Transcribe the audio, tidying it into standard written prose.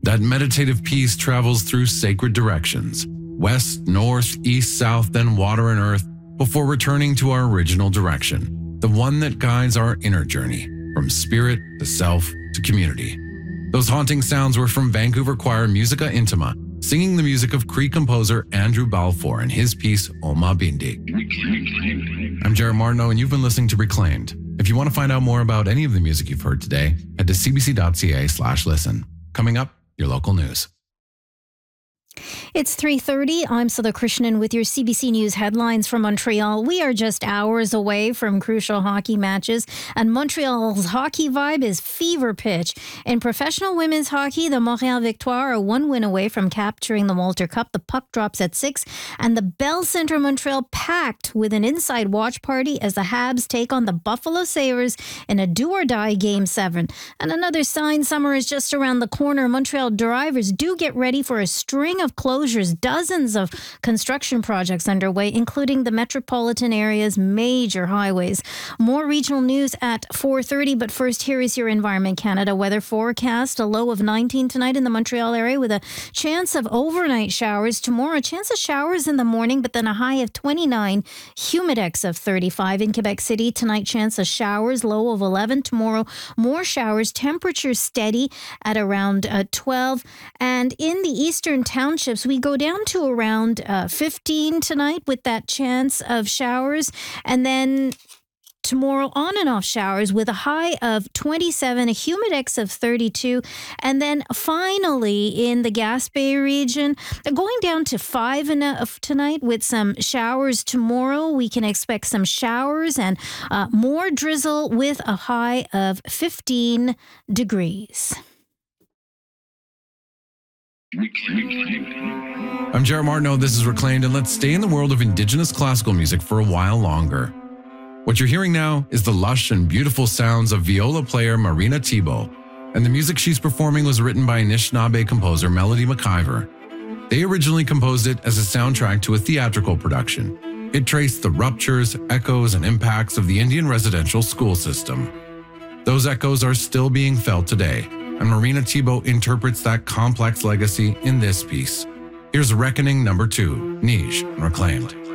That meditative peace travels through sacred directions, west, north, east, south, then water and earth, before returning to our original direction, the one that guides our inner journey, from spirit to self to community. Those haunting sounds were from Vancouver choir Musica Intima, singing the music of Cree composer Andrew Balfour and his piece Oma Bindi. I'm Jared Martineau, and you've been listening to Reclaimed. If you want to find out more about any of the music you've heard today, head to cbc.ca/listen. Coming up, your local news. It's 3:30. I'm Sudha Krishnan with your CBC News headlines from Montreal. We are just hours away from crucial hockey matches, and Montreal's hockey vibe is fever pitch. In professional women's hockey, the Montréal Victoire are one win away from capturing the Walter Cup. The puck drops at 6, and the Bell Centre Montreal packed with an inside watch party as the Habs take on the Buffalo Sabres in a do-or-die Game 7. And another sign summer is just around the corner. Montreal drivers do get ready for a string of closures, dozens of construction projects underway, including the metropolitan area's major highways. More regional news at 4:30, but first, here is your Environment Canada weather forecast. A low of 19 tonight in the Montreal area with a chance of overnight showers. Tomorrow, a chance of showers in the morning, but then a high of 29, humidex of 35. In Quebec City, tonight, chance of showers, low of 11. Tomorrow, more showers, temperature steady at around 12. And in the eastern townships, we go down to around 15 tonight with that chance of showers. And then tomorrow, on and off showers with a high of 27, a humidex of 32. And then finally, in the Gaspé region, going down to 5 tonight with some showers tomorrow. We can expect some showers and more drizzle with a high of 15 degrees. I'm Jared Martineau, this is Reclaimed, and let's stay in the world of Indigenous classical music for a while longer. What you're hearing now is the lush and beautiful sounds of viola player Marina Thibault, and the music she's performing was written by Anishinaabe composer Melody McIver. They originally composed it as a soundtrack to a theatrical production. It traced the ruptures, echoes, and impacts of the Indian residential school system. Those echoes are still being felt today, and Marina Thibault interprets that complex legacy in this piece. Here's Reckoning number 2, Niche, Reclaimed.